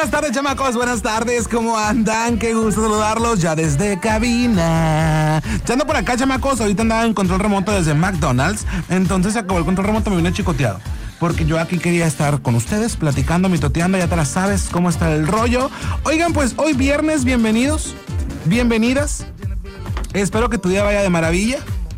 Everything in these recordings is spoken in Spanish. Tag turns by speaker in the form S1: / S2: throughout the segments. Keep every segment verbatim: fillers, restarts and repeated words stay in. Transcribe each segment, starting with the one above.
S1: buenas tardes, chamacos, buenas tardes, ¿cómo andan? Qué gusto saludarlos ya desde cabina. Ya ando por acá, chamacos, ahorita andaba en control remoto desde McDonald's, entonces se acabó el control remoto, me vine chicoteado. Porque yo aquí quería estar con ustedes, platicando, mitoteando, ya te la sabes cómo está el rollo. Oigan, pues hoy viernes, bienvenidos, bienvenidas. Espero que tu día vaya de maravilla.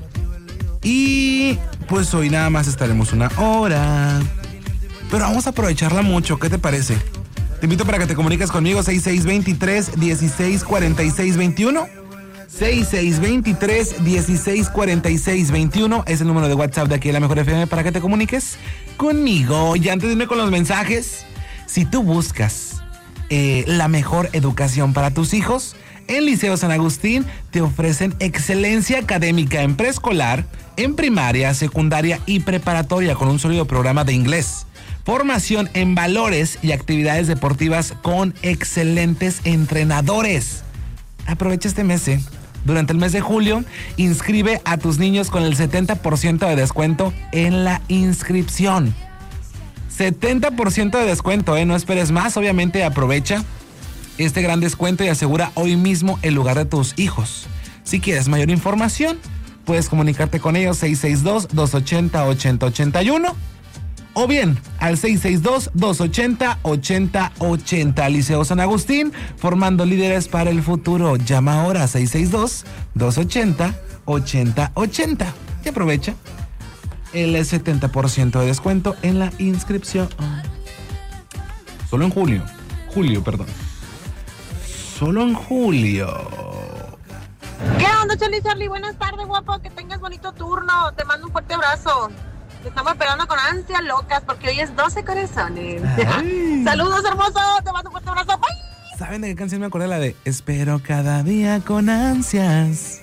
S1: Y pues hoy nada más estaremos una hora. Pero vamos a aprovecharla mucho, ¿qué te parece? Te invito para que te comuniques conmigo, seis seis dos tres, dieciséis cuarenta y seis veintiuno. seis seis dos tres, dieciséis cuarenta y seis veintiuno es el número de WhatsApp de aquí de La Mejor F M para que te comuniques conmigo. Y antes de irme con los mensajes, si tú buscas eh, la mejor educación para tus hijos, en Liceo San Agustín te ofrecen excelencia académica en preescolar, en primaria, secundaria y preparatoria con un sólido programa de inglés. Formación en valores y actividades deportivas con excelentes entrenadores. Aprovecha este mes, ¿eh? Durante el mes de julio, inscribe a tus niños con el setenta por ciento de descuento en la inscripción. setenta por ciento de descuento, ¿eh? No esperes más, obviamente aprovecha este gran descuento y asegura hoy mismo el lugar de tus hijos. Si quieres mayor información, puedes comunicarte con ellos seis seis dos, dos ocho cero, ocho cero ocho uno o bien al seis seis dos, dos ocho cero, ocho cero ocho cero. Liceo San Agustín, formando líderes para el futuro. Llama ahora seis seis dos, dos ocho cero, ocho cero ocho cero y aprovecha el setenta por ciento de descuento en la inscripción. Solo en julio. Julio, perdón. Solo en julio.
S2: ¿Qué onda, Charlie? Charlie, buenas tardes, guapo. Que tengas bonito turno. Te mando un fuerte abrazo. Te estamos esperando con ansias locas porque hoy es doce corazones. Saludos, hermoso. Te mando un fuerte abrazo. Bye.
S1: ¿Saben de qué canción me acordé? La de Espero cada día con ansias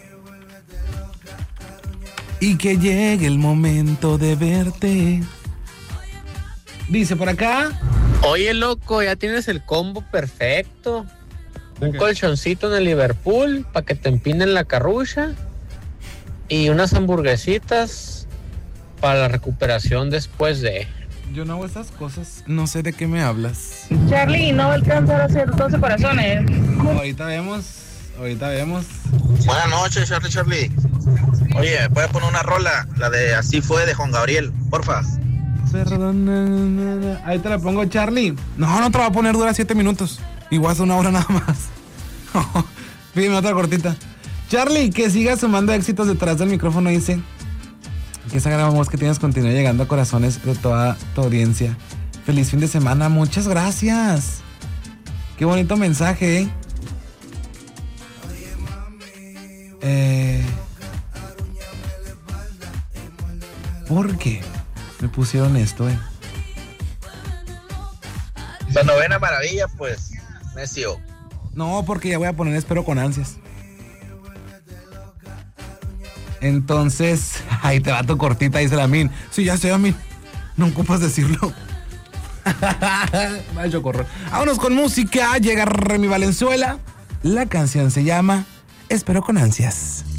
S1: y que llegue el momento de verte. Dice por acá.
S3: Oye, loco, ya tienes el combo perfecto. Un okay. Colchoncito en el Liverpool para que te empinen la carrucha y unas hamburguesitas para la recuperación después de...
S1: Yo no hago esas cosas, no sé de qué me hablas.
S2: Charlie, no va a alcanzar a hacer doce corazones.
S1: Ahorita vemos, ahorita vemos.
S4: Buenas noches, Charlie, Charlie. Oye, ¿puedes poner una rola? La de Así Fue de Juan Gabriel, porfa.
S1: Perdón, ahí te la pongo, Charlie. No, no te la voy a poner, dura siete minutos. Igual hace una hora nada más. Pídeme otra cortita. Charlie, que sigas sumando éxitos detrás del micrófono, dice. Que esa gran voz que tienes continúe llegando a corazones de toda tu audiencia. Feliz fin de semana, muchas gracias. Qué bonito mensaje, ¿eh? eh ¿Por qué me pusieron esto, eh?
S4: La novena maravilla, pues, necio.
S1: No, porque ya voy a poner Espero con ansias. Entonces, ahí te va tu cortita, dice la Min. Sí, ya sé, Amin. No ocupas decirlo. Vaya corro. Vámonos con música. Llega Remy Valenzuela. La canción se llama Espero con ansias.